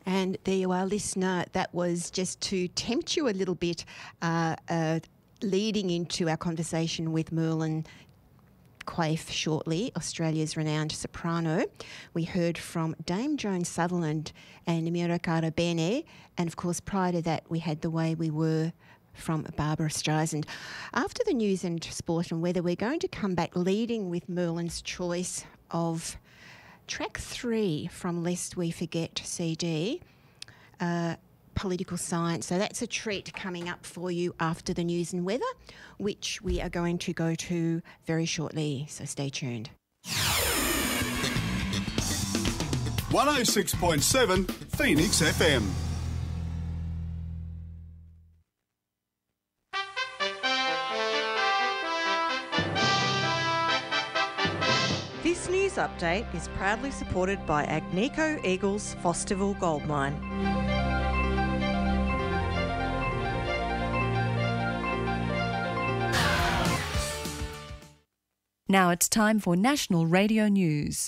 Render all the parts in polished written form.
And there you are, listener. That was just to tempt you a little bit, leading into our conversation with Merlin Quaife shortly, Australia's renowned soprano. We heard from Dame Joan Sutherland and Mira Cara Bene, and of course prior to that we had The Way We Were from Barbara Streisand. After the news and sport and weather, we're going to come back leading with Merlin's choice of track 3 from Lest We Forget CD, Political Science. So that's a treat coming up for you after the news and weather, which we are going to go to very shortly. So stay tuned. 106.7 Phoenix FM. This news update is proudly supported by Agnico Eagle's Fosterville Gold Mine. Now it's time for National Radio News.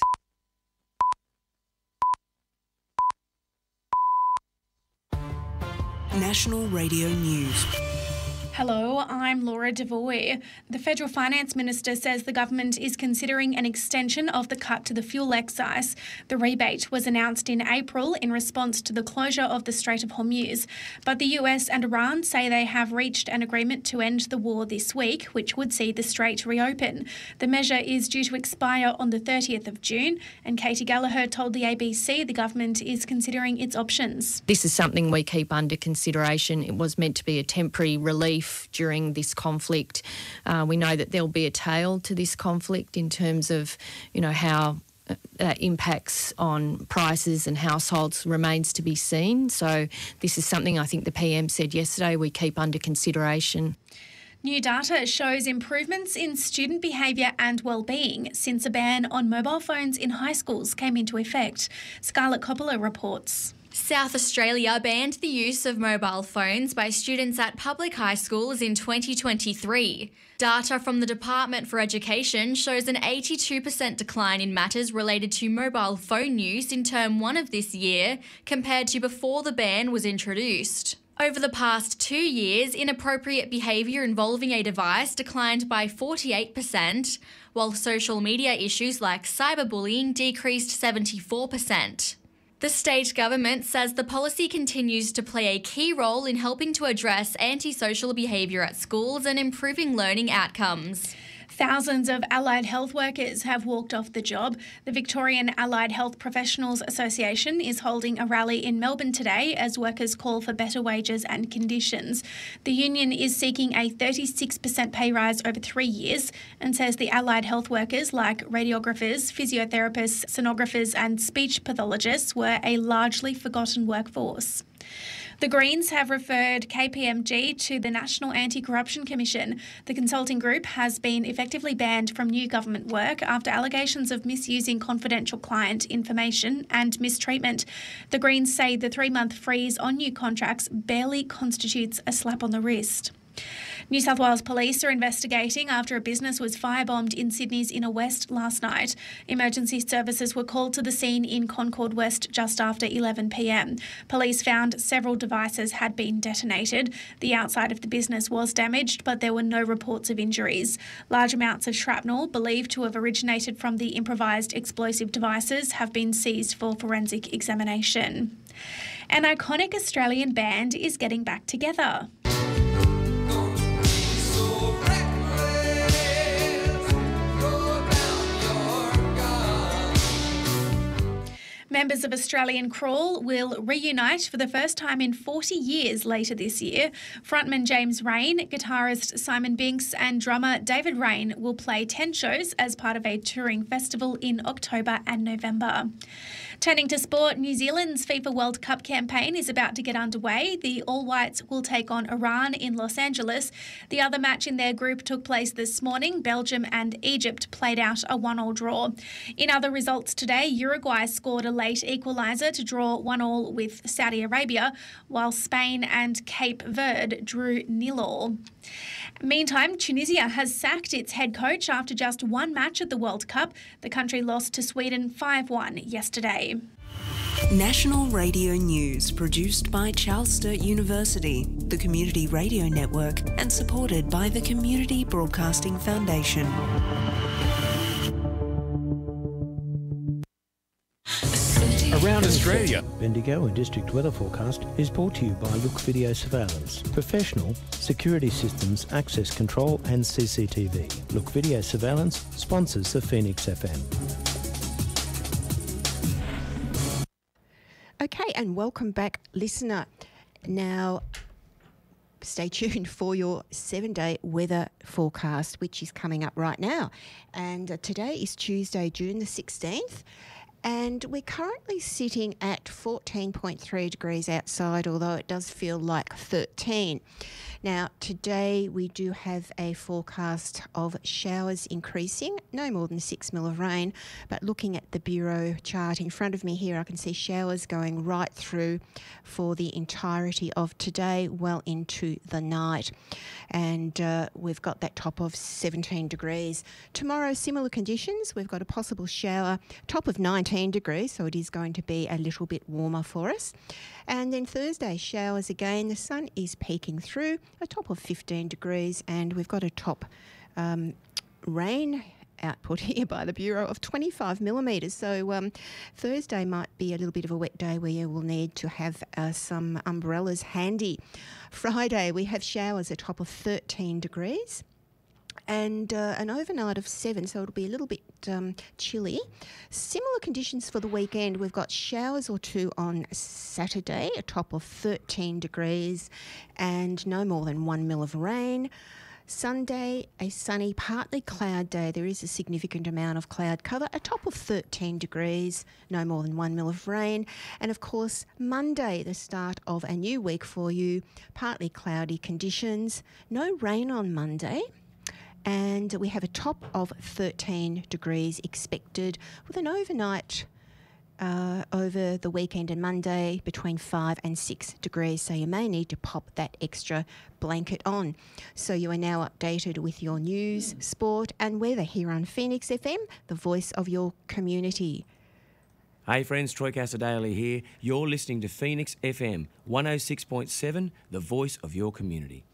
National Radio News. Hello, I'm Laura Devoy. The Federal Finance Minister says the government is considering an extension of the cut to the fuel excise. The rebate was announced in April in response to the closure of the Strait of Hormuz. But the US and Iran say they have reached an agreement to end the war this week, which would see the strait reopen. The measure is due to expire on the 30th of June, and Katie Gallagher told the ABC the government is considering its options. This is something we keep under consideration. It was meant to be a temporary relief during this conflict. We know that there'll be a tail to this conflict in terms of, how that impacts on prices and households remains to be seen. So this is something I think the PM said yesterday we keep under consideration. New data shows improvements in student behaviour and well-being since a ban on mobile phones in high schools came into effect. Scarlett Coppola reports. South Australia banned the use of mobile phones by students at public high schools in 2023. Data from the Department for Education shows an 82% decline in matters related to mobile phone use in Term 1 of this year compared to before the ban was introduced. Over the past 2 years, inappropriate behaviour involving a device declined by 48%, while social media issues like cyberbullying decreased 74%. The state government says the policy continues to play a key role in helping to address antisocial behaviour at schools and improving learning outcomes. Thousands of allied health workers have walked off the job. The Victorian Allied Health Professionals Association is holding a rally in Melbourne today as workers call for better wages and conditions. The union is seeking a 36% pay rise over 3 years and says the allied health workers like radiographers, physiotherapists, sonographers and speech pathologists were a largely forgotten workforce. The Greens have referred KPMG to the National Anti-Corruption Commission. The consulting group has been effectively banned from new government work after allegations of misusing confidential client information and mistreatment. The Greens say the 3-month freeze on new contracts barely constitutes a slap on the wrist. New South Wales Police are investigating after a business was firebombed in Sydney's Inner West last night. Emergency services were called to the scene in Concord West just after 11 p.m. Police found several devices had been detonated. The outside of the business was damaged, but there were no reports of injuries. Large amounts of shrapnel, believed to have originated from the improvised explosive devices, have been seized for forensic examination. An iconic Australian band is getting back together. Members of Australian Crawl will reunite for the first time in 40 years later this year. Frontman James Raine, guitarist Simon Binks and drummer David Raine will play 10 shows as part of a touring festival in October and November. Turning to sport, New Zealand's FIFA World Cup campaign is about to get underway. The All Whites will take on Iran in Los Angeles. The other match in their group took place this morning. Belgium and Egypt played out a 1-1 draw. In other results today, Uruguay scored a late equaliser to draw 1-1 with Saudi Arabia, while Spain and Cape Verde drew 0-0. Meantime, Tunisia has sacked its head coach after just one match at the World Cup. The country lost to Sweden 5-1 yesterday. National Radio News, produced by Charles Sturt University, the Community Radio Network, and supported by the Community Broadcasting Foundation. Around Australia. Bendigo and District Weather Forecast is brought to you by Look Video Surveillance. Professional security systems, access control and CCTV. Look Video Surveillance sponsors the Phoenix FM. Okay, and welcome back, listener. Now, stay tuned for your 7-day weather forecast, which is coming up right now. And today is Tuesday, June the 16th. And we're currently sitting at 14.3 degrees outside, although it does feel like 13. Now, today we do have a forecast of showers increasing, no more than 6 mil of rain. But looking at the Bureau chart in front of me here, I can see showers going right through for the entirety of today, well into the night. And we've got that top of 17 degrees. Tomorrow, similar conditions. We've got a possible shower, top of 19 degrees, so it is going to be a little bit warmer for us. And then Thursday, showers again. The sun is peeking through, a top of 15 degrees, and we've got a top rain output here by the Bureau of 25 millimetres. So Thursday might be a little bit of a wet day where you will need to have some umbrellas handy. Friday, we have showers, a top of 13 degrees. And an overnight of 7, so it'll be a little bit chilly. Similar conditions for the weekend. We've got showers or 2 on Saturday, a top of 13 degrees and no more than 1 mil of rain. Sunday, a sunny, partly cloud day. There is a significant amount of cloud cover, a top of 13 degrees, no more than 1 mil of rain. And of course, Monday, the start of a new week for you, partly cloudy conditions, no rain on Monday. And we have a top of 13 degrees expected with an overnight over the weekend and Monday between 5 and 6 degrees. So you may need to pop that extra blanket on. So you are now updated with your news, sport and weather here on Phoenix FM, the voice of your community. Hey friends, Troy Casadale here. You're listening to Phoenix FM 106.7, the voice of your community.